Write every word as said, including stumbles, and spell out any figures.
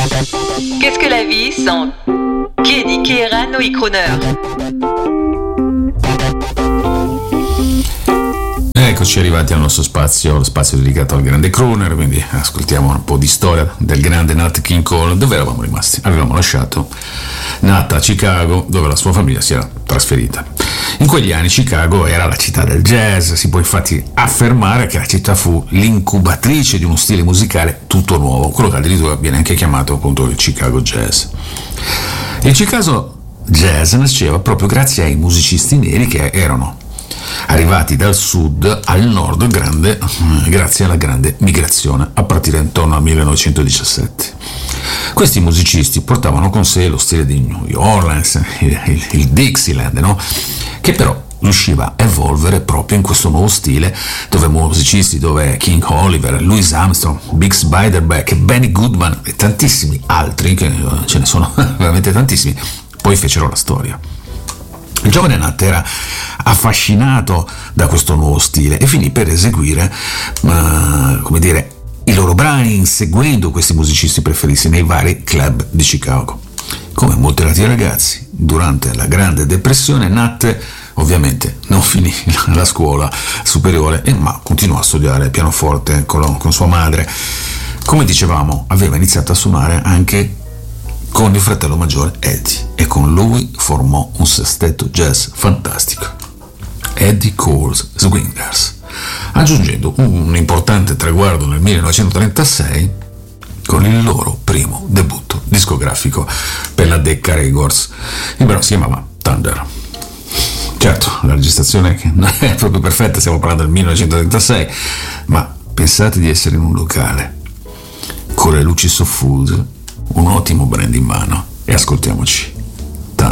Qu'est-ce que la vie sans Kedi Keirano i Crooner? Eccoci arrivati al nostro spazio, lo spazio dedicato al grande crooner, quindi ascoltiamo un po' di storia del grande Nat King Cole. Dove eravamo rimasti? Avevamo lasciato Nat a Chicago, dove la sua famiglia si era trasferita. In quegli anni Chicago era la città del jazz, si può infatti affermare che la città fu l'incubatrice di uno stile musicale tutto nuovo, quello che addirittura viene anche chiamato appunto il Chicago Jazz. Il Chicago Jazz nasceva proprio grazie ai musicisti neri che erano arrivati dal sud al nord grande, grazie alla grande migrazione a partire intorno al millenovecentodiciassette. Questi musicisti portavano con sé lo stile di New Orleans, il, il, il Dixieland, no? Che però riusciva a evolvere proprio in questo nuovo stile, dove musicisti, dove King Oliver, Louis Armstrong, Bix Beiderbecke, Benny Goodman e tantissimi altri, che ce ne sono veramente tantissimi, poi fecero la storia. Il giovane Nat era affascinato da questo nuovo stile e finì per eseguire, uh, come dire, i loro brani inseguendo questi musicisti preferiti nei vari club di Chicago. Come molti altri ragazzi, durante la Grande Depressione, Nat ovviamente non finì la scuola superiore, ma continuò a studiare pianoforte con, con sua madre. Come dicevamo, aveva iniziato a suonare anche con il fratello maggiore Eddie, e con lui formò un sestetto jazz fantastico, Eddie Cole's Swingers, aggiungendo un importante traguardo nel millenovecentotrentasei con il loro primo debutto discografico per la Decca Records. Il brano si chiamava Thunder. Certo, la registrazione non è proprio perfetta, stiamo parlando del millenovecentotrentasei, ma pensate di essere in un locale con le luci soffuse, un ottimo brand in mano, e ascoltiamoci